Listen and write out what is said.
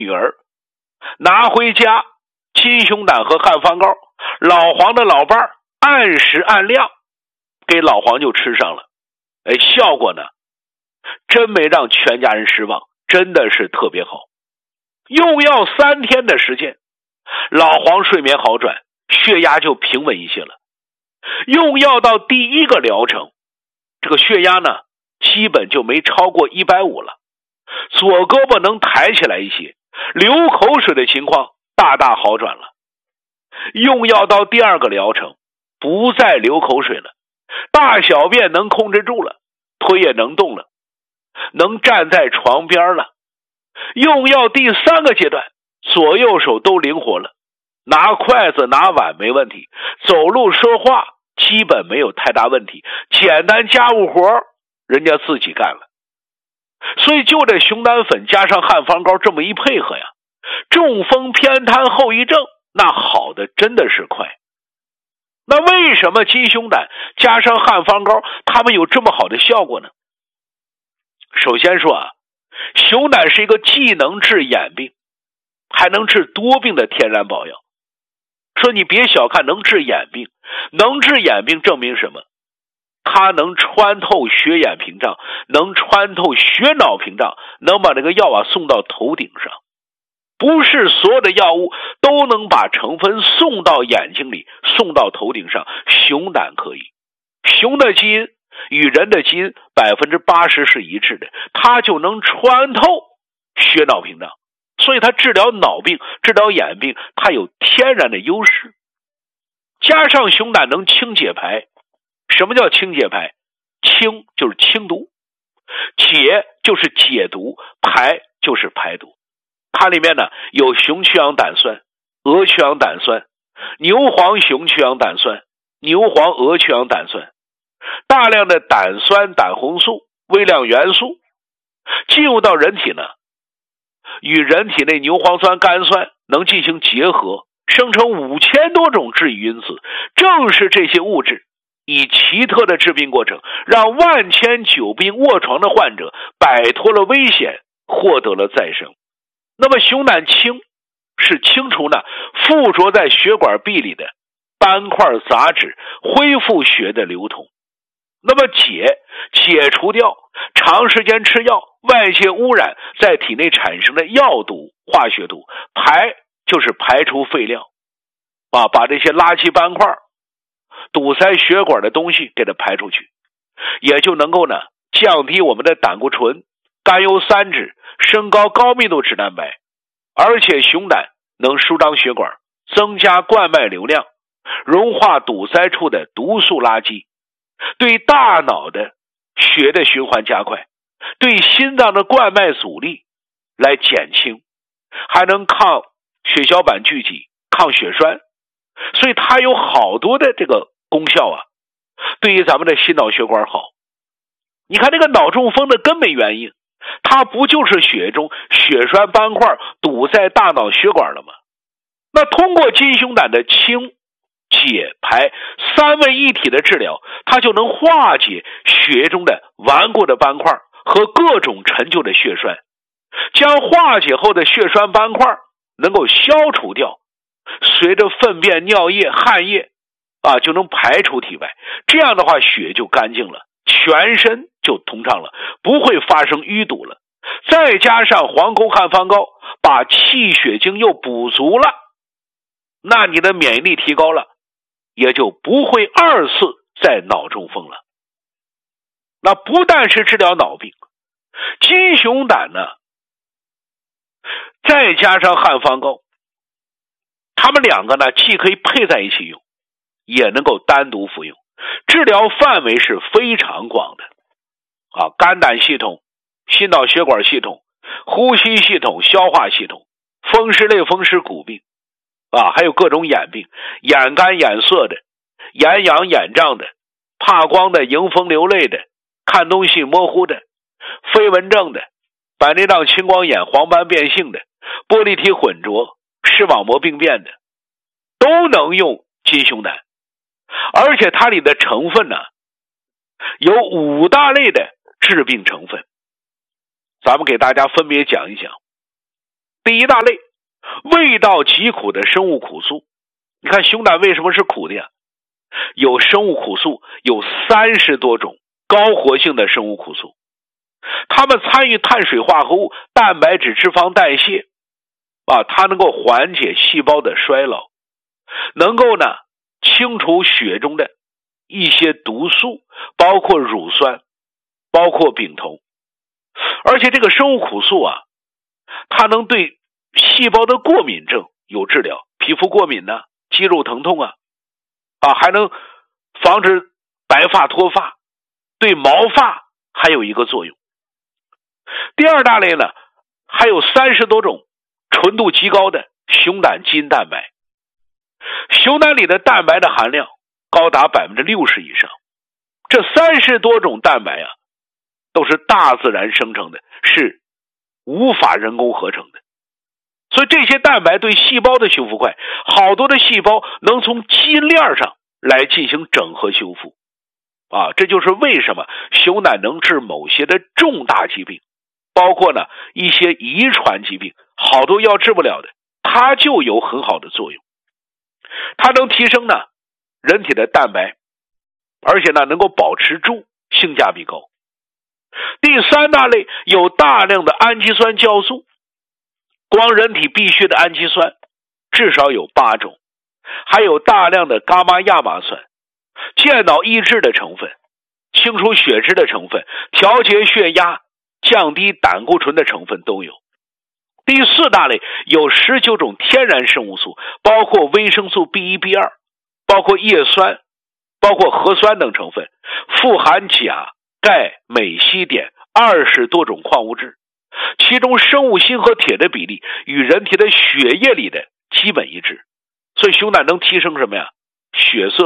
女儿，拿回家，金熊胆和汉方膏，老黄的老伴儿按时按量给老黄就吃上了。效果呢真没让全家人失望，真的是特别好。用药3天的时间，老黄睡眠好转，血压就平稳一些了。用药到第1个疗程，这个血压呢基本就没超过150了，左胳膊能抬起来一些，流口水的情况大大好转了。用药到第2个疗程，不再流口水了，大小便能控制住了，腿也能动了，能站在床边了。用药第3个阶段，左右手都灵活了，拿筷子拿碗没问题，走路说话基本没有太大问题，简单家务活人家自己干了。所以就这熊胆粉加上汉方膏这么一配合呀，中风偏瘫后遗症那好的真的是快。那为什么金熊胆加上汉方膏它们有这么好的效果呢？首先说啊，熊胆是一个既能治眼病还能治多病的天然宝药。说你别小看能治眼病，能治眼病证明什么？它能穿透血眼屏障，能穿透血脑屏障，能把这个药送到头顶上。不是所有的药物都能把成分送到眼睛里，送到头顶上，熊胆可以。熊的基因与人的基因80%是一致的，它就能穿透血脑屏障，所以它治疗脑病治疗眼病它有天然的优势。加上熊胆能清解排。什么叫清解排？清就是清毒，解就是解毒，排就是排毒。它里面呢有熊去氧胆酸、鹅去氧胆酸、牛黄熊去氧胆酸、牛黄鹅去氧胆酸，大量的胆酸、胆红素、微量元素进入到人体呢，与人体内牛磺酸、甘酸能进行结合，生成5000多种致异因子。正是这些物质以奇特的治病过程，让万千久病卧床的患者摆脱了危险，获得了再生。那么熊胆清是清除呢附着在血管壁里的斑块杂质，恢复血的流通。那么解除掉长时间吃药外界污染在体内产生的药毒化学毒，排就是排除废料把这些垃圾斑块堵塞血管的东西给它排出去，也就能够呢降低我们的胆固醇、甘油三酯，升高高密度脂蛋白。而且熊胆能舒张血管，增加灌脉流量，融化堵塞处的毒素垃圾，对大脑的血的循环加快，对心脏的灌脉阻力来减轻，还能抗血小板聚集、抗血栓。所以它有好多的这个功效啊，对于咱们的心脑血管好。你看这个脑中风的根本原因，它不就是血中血栓斑块堵在大脑血管了吗？那通过金熊胆的清解排3位一体的治疗，它就能化解血中的顽固的斑块和各种陈旧的血栓，将化解后的血栓斑块能够消除掉，随着粪便、尿液、汗液就能排出体外。这样的话血就干净了，全身就通畅了，不会发生淤堵了。再加上黄芩汉方膏把气血精又补足了，那你的免疫力提高了，也就不会2次再脑中风了。那不但是治疗脑病，金熊胆呢再加上汉方膏，他们两个呢既可以配在一起用，也能够单独服用，治疗范围是非常广的肝胆系统、心脑血管系统、呼吸系统、消化系统、风湿类风湿骨病还有各种眼病，眼干眼涩的、眼痒眼胀的、怕光的、迎风流泪的、看东西模糊的、飞蚊症的、白内障青光眼黄斑变性的、玻璃体混浊、视网膜病变的，都能用金熊胆。而且它里的成分呢有5大类的治病成分，咱们给大家分别讲一讲。 第一大类，味道极苦的生物苦素。你看熊胆为什么是苦的呀？有生物苦素有30多种高活性的生物苦素，它们参与碳水化合物、蛋白质、脂肪代谢它能够缓解细胞的衰老，能够呢清除血中的一些毒素，包括乳酸，包括丙酮。而且这个生物苦素它能对细胞的过敏症有治疗，皮肤过敏呢，肌肉疼痛还能防止白发脱发，对毛发还有一个作用。第二大类呢，还有30多种纯度极高的熊胆基因蛋白。熊胆里的蛋白的含量高达60%以上，这30多种蛋白都是大自然生成的，是无法人工合成的。所以这些蛋白对细胞的修复快，好多的细胞能从基因链上来进行整合修复这就是为什么熊胆能治某些的重大疾病，包括呢一些遗传疾病，好多药治不了的，它就有很好的作用。它能提升呢人体的蛋白，而且呢能够保持住，性价比高。第三大类有大量的氨基酸酵素，光人体必需的氨基酸至少有8种，还有大量的伽马亚麻酸，健脑益智的成分，清除血脂的成分，调节血压，降低胆固醇的成分都有。第四大类有19种天然生物素，包括维生素 B1、B2， 包括叶酸，包括核酸等成分，富含钾、钙、镁、硒、碘20多种矿物质，其中生物锌和铁的比例与人体的血液里的基本一致。所以熊胆能提升什么呀？血色